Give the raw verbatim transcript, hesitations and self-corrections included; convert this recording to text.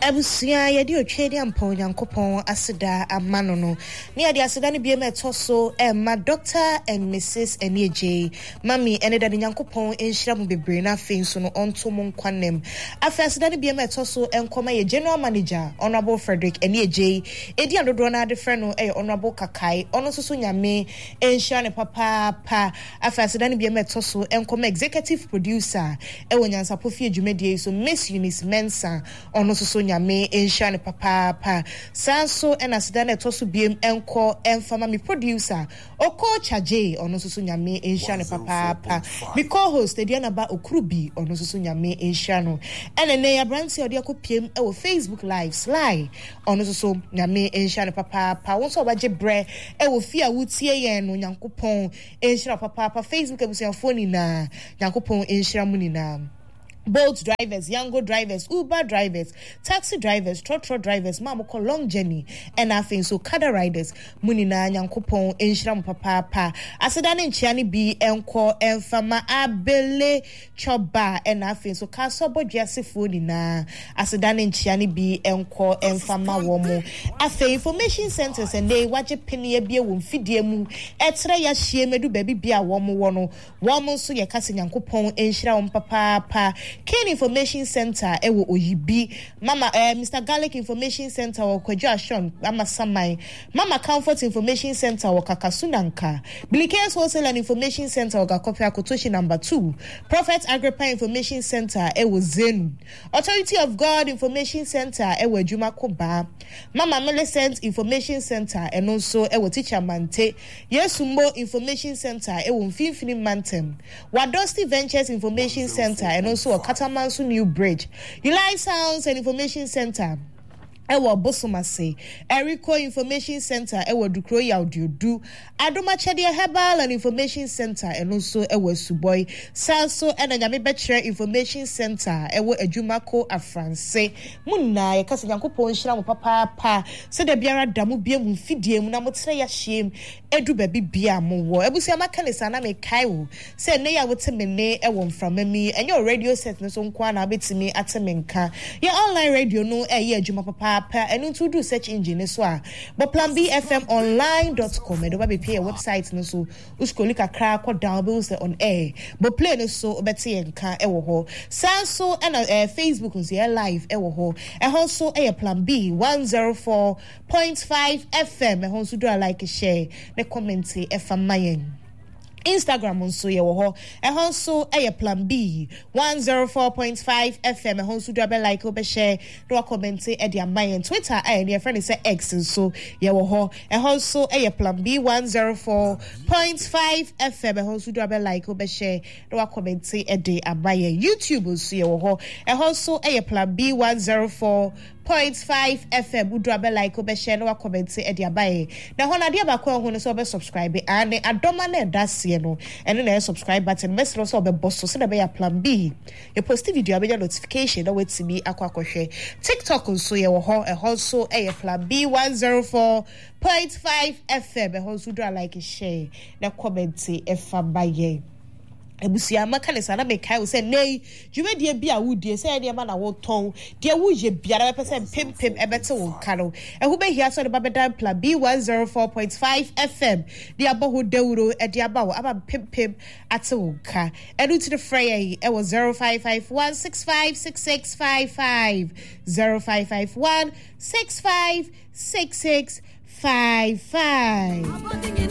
Abusia yedi otwedi ampo Nyankopon aseda amano no ne yedi aseda ne biema etoso emma Doctor and Missus Enieje mami ene da Nyankopon enhira mu bebre na afin so no onto mu nkwanem afa aseda ne biema etoso enkoma ye General Manager Honorable Frederick Enieje edi adodo na ade frɛ no eh Honorable Kakai ono so so nyame enhira ne papa pa afa aseda ne biema etoso enkoma Executive Producer e wonyansa pofie dwumadie so Miss Eunice Mensa ono so so nyame enhia ne papa pa sanso ena sedana etoso biem enko enfama mi producer oko chaje ono so so nyame enhia ne papa pa mi co-host Ediana ba Okrubi ono so so nyame enhia no ene ne ya branche odi akopiem e wo Facebook live sly ono so so nyame enhia ne papa pa won so obaje bre e wo fia wutie yen no Nyankopon enhia papa pa Facebook ebusiafo ni na Nyankopon enhia mu ni na Bolt drivers, Yango drivers, Uber drivers, taxi drivers, trotro drivers, mamoko long journey, and nothing so kada riders, munina Nyankopon, enshram papa pa, asedane nchiani bi enko enfama abele choba, and nothing so kasobo jiasifo nina, asedane nchiani bi enko enfama womo, afe information centers and they waje penny bia wum fidiemu, etre ya shiemedu baby bia womo wono, womo so ya kasi Nyankopon, enshram papa pa. Ken Information Center ewo Oyibi Mama uh, Mister Garlic Information Center wo Kwadwo Ashon Mama Samai Mama Comfort Information Center wo Kakasunanka Bilikes Wholesale and Information Center wo Gakopia Kotoshi number two Prophet Agrippa Information Center ewo Zenu Authority of God Information Center ewo Adwuma Koba Mama Millicent Information Center and also ewo Teacher Mante Yesumbo Information Center ewo Mfimfini Mantem Wadosti Ventures Information Center and also Katamansu New Bridge Ulai Sounds and Information Center ewo Bosomase Eriko Information Center ewo Dukro Yaudiodu Adoma Chede Herbal and Information Center and also ewo Suboy Sanso and Nyame Betre Information Center ewo Ejumako Afranse Munna ye kasa Nyankopon hira mo papa pa se de biara damu bia mu fidie mu na mo tere ya hiem edu baby bia mo wo ebusia maka ne sana me kai wo se ne ya wotemene ewo mframami enyo radio set no so nkwa na betimi atemenka ye online radio no eye Ejuma papa and into do search engine so but plan b f m online dot com and be pay a website no so uskoli kakra kwa down be say on air but play no so obeti enka e wo ho sanso and uh, Facebook on say live e wo ho e also e plan b one oh four point five f m e also do like share the comment e famayen Instagram on so ye wo ho e honso e plan B one oh four point five F M e honso do be like obe share do comment e dia mayen Twitter e dia friend say X so ye wo ho e honso e plan B one oh four point five F M e honso do be like obe share do comment e dia mayen YouTube so ye wo ho e honso e plan B one oh four point five F M would drop a like or share no comment e dia bae na ho na dia ba ko ho so be subscribe and adoma na da se no and then subscribe button message so be boss so na be plan B you post video be notification na wait me akwa akwohwe TikTok so ye wo ho e ho so e plan B one oh four point five F M e ho so do like share na comment e fa bae ebusia maka ne sana me kai wo se nei dwumadie bia wudie se de ma na wo ton de wo ye biara be pese pem pem ebete wo ka no ehu be hia so de babedan plan B one oh four point five F M de aboho dawuro e de aba wo aba pem pem ate wo ka edu to the fray e was zero five five one six five six six five five zero five five one six five six six five five